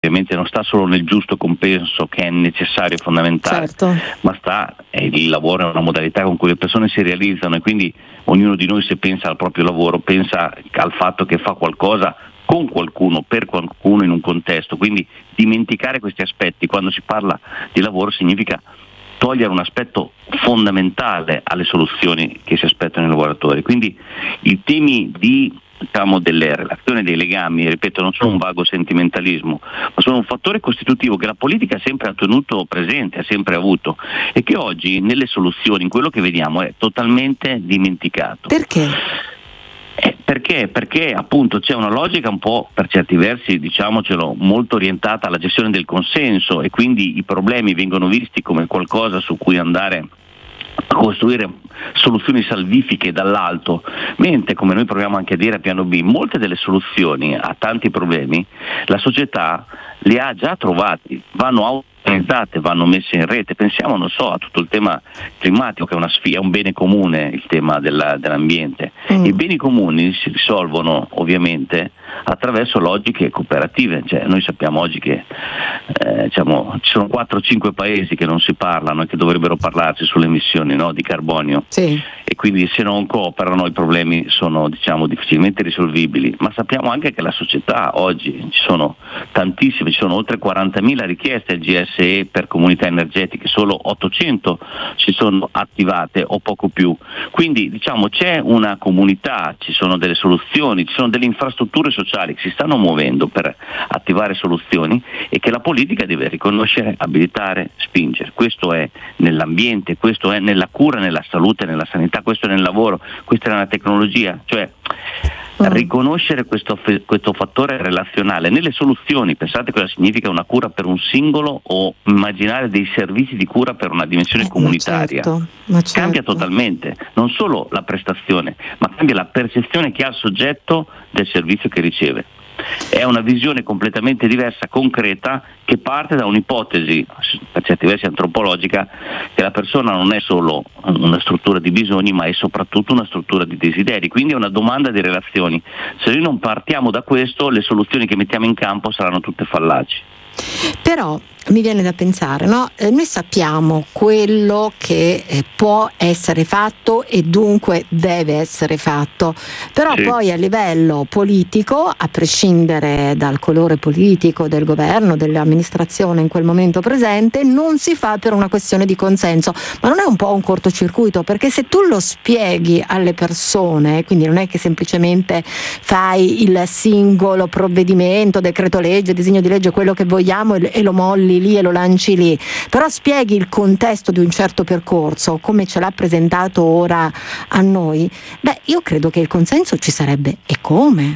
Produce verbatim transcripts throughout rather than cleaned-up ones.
ovviamente non sta solo nel giusto compenso che è necessario e fondamentale, certo. ma sta, eh, il lavoro è una modalità con cui le persone si realizzano, e quindi ognuno di noi, se pensa al proprio lavoro, pensa al fatto che fa qualcosa con qualcuno, per qualcuno, in un contesto. Quindi dimenticare questi aspetti quando si parla di lavoro significa togliere un aspetto fondamentale alle soluzioni che si aspettano i lavoratori. Quindi i temi di diciamo delle relazioni, dei legami, ripeto, non sono un vago sentimentalismo, ma sono un fattore costitutivo che la politica ha sempre tenuto presente, ha sempre avuto, e che oggi nelle soluzioni, in quello che vediamo, è totalmente dimenticato. Perché? Eh, perché? Perché appunto c'è una logica un po', per certi versi, diciamocelo, molto orientata alla gestione del consenso, e quindi i problemi vengono visti come qualcosa su cui andare a costruire soluzioni salvifiche dall'alto, mentre, come noi proviamo anche a dire a Piano B, molte delle soluzioni a tanti problemi la società le ha già trovati, vanno organizzate, vanno messe in rete. Pensiamo, non so, a tutto il tema climatico, che è una sfida, è un bene comune, il tema della, dell'ambiente. Mm. I beni comuni si risolvono ovviamente attraverso logiche cooperative, cioè noi sappiamo oggi che eh, diciamo, ci sono quattro o cinque paesi che non si parlano e che dovrebbero parlarsi sulle emissioni, no, di carbonio, sì. E quindi se non cooperano i problemi sono, diciamo, difficilmente risolvibili. Ma sappiamo anche che la società oggi, ci sono tantissime, ci sono oltre quarantamila richieste al G S E per comunità energetiche, solo ottocento si sono attivate o poco più. Quindi diciamo c'è una comunità, ci sono delle soluzioni, ci sono delle infrastrutture sociali che si stanno muovendo per attivare soluzioni, e che la politica deve riconoscere, abilitare, spingere. Questo è nell'ambiente, questo è nella cura, nella salute, nella sanità, questo è nel lavoro, questa è nella tecnologia, cioè riconoscere questo, questo fattore relazionale nelle soluzioni. Pensate cosa significa una cura per un singolo, o immaginare dei servizi di cura per una dimensione eh, comunitaria. Ma certo, ma certo. Cambia totalmente, non solo la prestazione, ma cambia la percezione che ha il soggetto del servizio che riceve. È una visione completamente diversa, concreta, che parte da un'ipotesi, per certi versi antropologica, che la persona non è solo una struttura di bisogni, ma è soprattutto una struttura di desideri, quindi è una domanda di relazioni. Se noi non partiamo da questo, le soluzioni che mettiamo in campo saranno tutte fallaci. Però mi viene da pensare, no? Eh, noi sappiamo quello che eh, può essere fatto e dunque deve essere fatto, però sì. Poi a livello politico, a prescindere dal colore politico del governo, dell'amministrazione in quel momento presente, non si fa per una questione di consenso. Ma non è un po' un cortocircuito? Perché se tu lo spieghi alle persone, quindi non è che semplicemente fai il singolo provvedimento, decreto legge, disegno di legge, quello che vogliamo, e, e lo molli lì e lo lanci lì, però spieghi il contesto di un certo percorso come ce l'ha presentato ora a noi, beh, io credo che il consenso ci sarebbe. E come?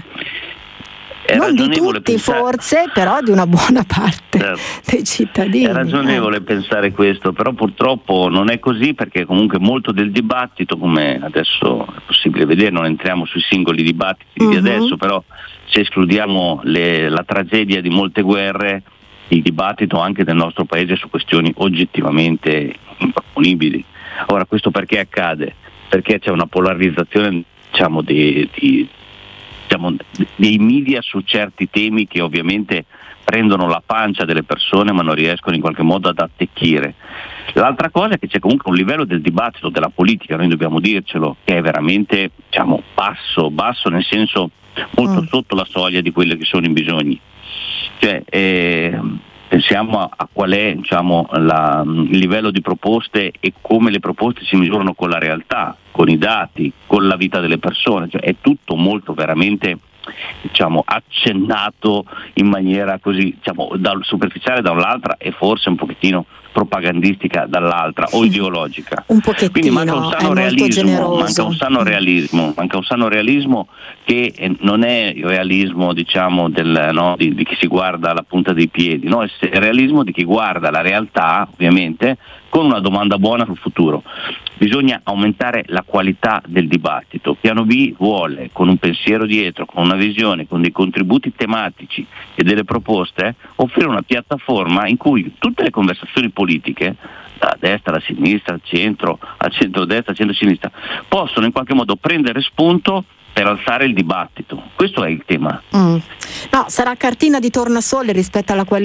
È non di tutti pensare... forse, però di una buona parte certo. dei cittadini. È ragionevole eh. pensare questo, però purtroppo non è così, perché comunque molto del dibattito, come adesso è possibile vedere, non entriamo sui singoli dibattiti uh-huh. di adesso, però se escludiamo le, la tragedia di molte guerre, il dibattito anche del nostro paese su questioni oggettivamente improponibili. Ora, questo perché accade? Perché c'è una polarizzazione, diciamo, di, di, diciamo, dei media su certi temi che ovviamente prendono la pancia delle persone ma non riescono in qualche modo ad attecchire. L'altra cosa è che c'è comunque un livello del dibattito, della politica, noi dobbiamo dircelo, che è veramente, diciamo, basso, basso nel senso molto mm. sotto la soglia di quelli che sono i bisogni. Cioè, eh, pensiamo a, a qual è, diciamo, la, il livello di proposte e come le proposte si misurano con la realtà, con i dati, con la vita delle persone, cioè, è tutto molto veramente, diciamo, accennato in maniera così, diciamo, da, superficiale da un'altra e forse un pochettino propagandistica dall'altra, o ideologica. Un pochettino, quindi manca un sano realismo, manca un sano mm. realismo, manca un sano realismo che eh, non è il realismo, diciamo, del, no, di, di chi si guarda alla punta dei piedi, no? È il realismo di chi guarda la realtà, ovviamente, con una domanda buona sul futuro. Bisogna aumentare la qualità del dibattito. Piano B vuole, con un pensiero dietro, con una visione, con dei contributi tematici e delle proposte, offrire una piattaforma in cui tutte le conversazioni politiche, da destra alla sinistra, al centro, al centro-destra, al centro-sinistra, possono in qualche modo prendere spunto per alzare il dibattito. Questo è il tema. Mm. No, sarà cartina di tornasole rispetto alla qualità